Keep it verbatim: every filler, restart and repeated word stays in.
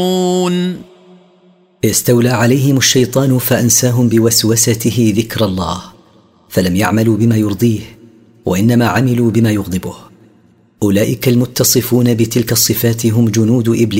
استولى عليهم الشيطان فأنساهم بوسوسته ذكر الله، فلم يعملوا بما يرضيه وإنما عملوا بما يغضبه. أولئك المتصفون بتلك الصفات هم جنود إبليس